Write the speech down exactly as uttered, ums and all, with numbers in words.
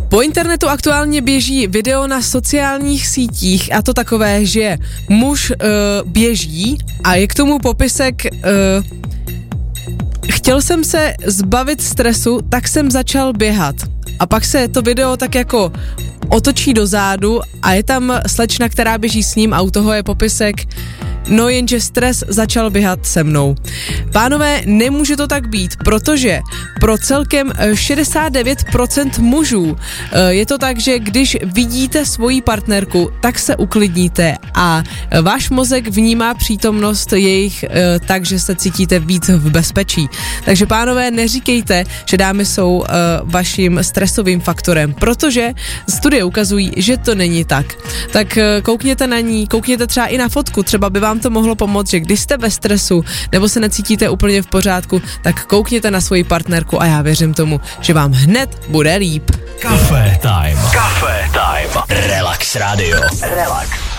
Po internetu aktuálně běží video na sociálních sítích a to takové, že muž uh, běží a je k tomu popisek uh, chtěl jsem se zbavit stresu, tak jsem začal běhat. A pak se to video tak jako otočí do zádu a je tam slečna, která běží s ním a u toho je popisek no jenže stres začal běhat se mnou. Pánové, nemůže to tak být, protože pro celkem šedesát devět procent mužů je to tak, že když vidíte svoji partnerku, tak se uklidníte a váš mozek vnímá přítomnost jejich tak, že se cítíte víc v bezpečí. Takže pánové, neříkejte, že dámy jsou vaším stresovým faktorem, protože studie ukazují, že to není tak. Tak koukněte na ní, koukněte třeba i na fotku, třeba by vám to mohlo pomoct, že když jste ve stresu nebo se necítíte úplně v pořádku, tak koukněte na svoji partnerku a já věřím tomu, že vám hned bude líp. Café Time. Café Time. Relax Radio. Relax.